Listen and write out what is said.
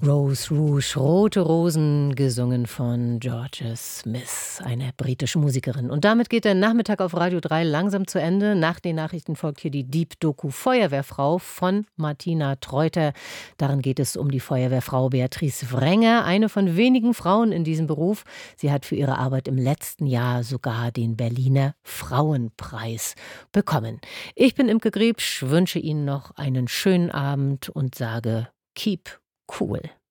Rose Rouge, Rote Rosen, gesungen von Georgia Smith, eine britische Musikerin. Und damit geht der Nachmittag auf Radio 3 langsam zu Ende. Nach den Nachrichten folgt hier die Deep-Doku Feuerwehrfrau von Martina Treuter. Darin geht es um die Feuerwehrfrau Beatrice Wrenge, eine von wenigen Frauen in diesem Beruf. Sie hat für ihre Arbeit im letzten Jahr sogar den Berliner Frauenpreis bekommen. Ich bin Imke Griebsch, wünsche Ihnen noch einen schönen Abend und sage Keep cool.